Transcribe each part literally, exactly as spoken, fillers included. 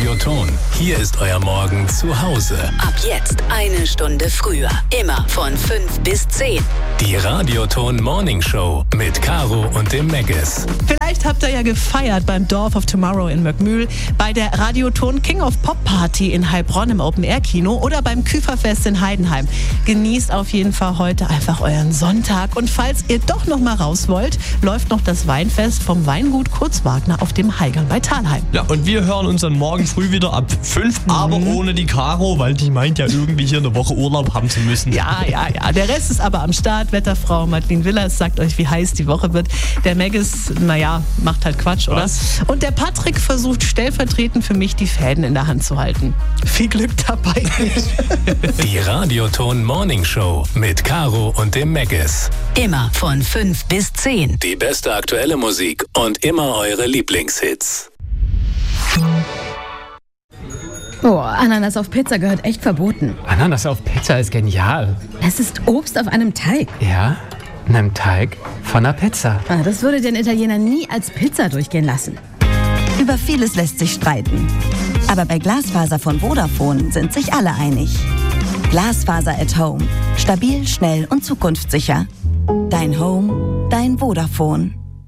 Radioton. Hier ist euer Morgen zu Hause. Ab jetzt eine Stunde früher. Immer von fünf bis zehn. Die Radioton Morning Show mit Caro und dem Megis. Vielleicht habt ihr ja gefeiert beim Dorf of Tomorrow in Möckmühl, bei der Radioton King of Pop Party in Heilbronn im Open-Air-Kino oder beim Küferfest in Heidenheim. Genießt auf jeden Fall heute einfach euren Sonntag. Und falls ihr doch noch mal raus wollt, läuft noch das Weinfest vom Weingut Kurzwagner auf dem Heigern bei Thalheim. Ja, und wir hören uns dann morgen früh wieder ab fünf, mhm. aber ohne die Caro, weil die meint ja irgendwie hier eine Woche Urlaub haben zu müssen. Ja, ja, ja. Der Rest ist aber am Start. Wetterfrau Madeline Willers sagt euch, wie heiß die Woche wird. Der Megis, naja, macht halt Quatsch, Was? oder? Und der Patrick versucht stellvertretend für mich die Fäden in der Hand zu halten. Viel Glück dabei. Die Radioton Morning Show mit Caro und dem Megis. Immer von fünf bis zehn. Die beste aktuelle Musik und immer eure Lieblingshits. Oh, Ananas auf Pizza gehört echt verboten. Ananas auf Pizza ist genial. Es ist Obst auf einem Teig. Ja, in einem Teig von einer Pizza. Ah, das würde den Italiener nie als Pizza durchgehen lassen. Über vieles lässt sich streiten. Aber bei Glasfaser von Vodafone sind sich alle einig. Glasfaser at Home. Stabil, schnell und zukunftssicher. Dein Home, dein Vodafone.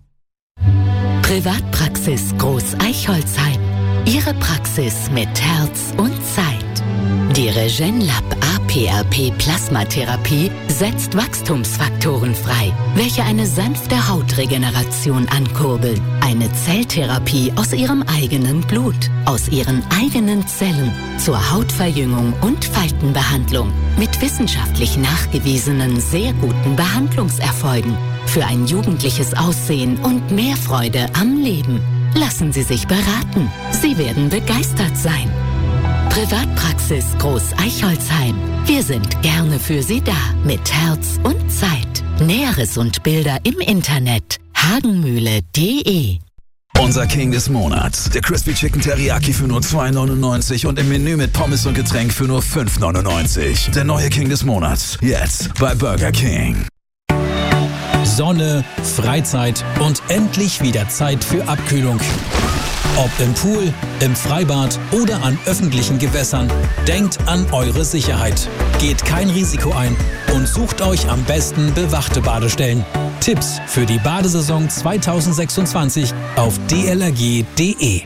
Privatpraxis Groß Eichholzheim. Ihre Praxis mit Herz und Zeit. Die Regenlab A P R P Plasmatherapie setzt Wachstumsfaktoren frei, welche eine sanfte Hautregeneration ankurbeln. Eine Zelltherapie aus ihrem eigenen Blut, aus ihren eigenen Zellen zur Hautverjüngung und Faltenbehandlung mit wissenschaftlich nachgewiesenen sehr guten Behandlungserfolgen für ein jugendliches Aussehen und mehr Freude am Leben. Lassen Sie sich beraten. Sie werden begeistert sein. Privatpraxis Groß Eichholzheim. Wir sind gerne für Sie da mit Herz und Zeit. Näheres und Bilder im Internet hagenmühle punkt de. Unser King des Monats. Der Crispy Chicken Teriyaki für nur zwei neunundneunzig und im Menü mit Pommes und Getränk für nur fünf neunundneunzig. Der neue King des Monats. Jetzt bei Burger King. Sonne, Freizeit und endlich wieder Zeit für Abkühlung. Ob im Pool, im Freibad oder an öffentlichen Gewässern, denkt an eure Sicherheit. Geht kein Risiko ein und sucht euch am besten bewachte Badestellen. Tipps für die Badesaison zweitausendsechsundzwanzig auf d l r g punkt de.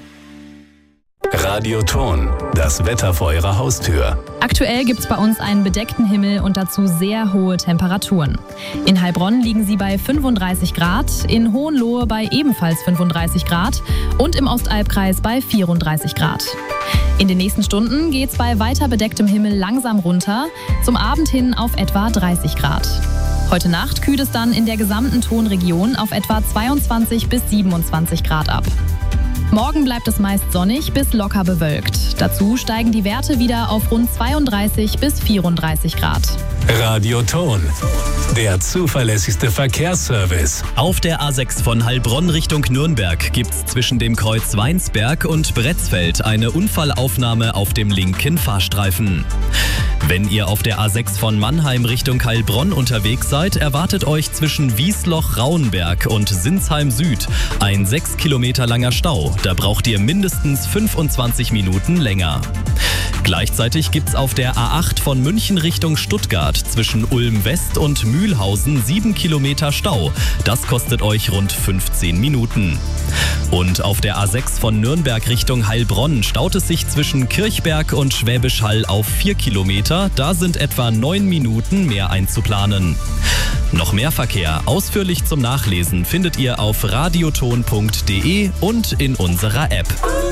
Radioton, das Wetter vor eurer Haustür. Aktuell gibt es bei uns einen bedeckten Himmel und dazu sehr hohe Temperaturen. In Heilbronn liegen sie bei fünfunddreißig Grad, in Hohenlohe bei ebenfalls fünfunddreißig Grad und im Ostalbkreis bei vierunddreißig Grad. In den nächsten Stunden geht es bei weiter bedecktem Himmel langsam runter, zum Abend hin auf etwa dreißig Grad. Heute Nacht kühlt es dann in der gesamten Tonregion auf etwa zweiundzwanzig bis siebenundzwanzig Grad ab. Morgen bleibt es meist sonnig bis locker bewölkt. Dazu steigen die Werte wieder auf rund zweiunddreißig bis vierunddreißig Grad. Radioton, der zuverlässigste Verkehrsservice. Auf der A sechs von Heilbronn Richtung Nürnberg gibt's zwischen dem Kreuz Weinsberg und Bretzfeld eine Unfallaufnahme auf dem linken Fahrstreifen. Wenn ihr auf der A sechs von Mannheim Richtung Heilbronn unterwegs seid, erwartet euch zwischen Wiesloch-Rauenberg und Sinsheim Süd ein sechs Kilometer langer Stau. Da braucht ihr mindestens fünfundzwanzig Minuten länger. Gleichzeitig gibt's auf der A acht von München Richtung Stuttgart zwischen Ulm West und Mühlhausen sieben Kilometer Stau. Das kostet euch rund fünfzehn Minuten. Und auf der A sechs von Nürnberg Richtung Heilbronn staut es sich zwischen Kirchberg und Schwäbisch Hall auf vier Kilometer. Da sind etwa neun Minuten mehr einzuplanen. Noch mehr Verkehr ausführlich zum Nachlesen findet ihr auf radioton punkt de und in unserer App.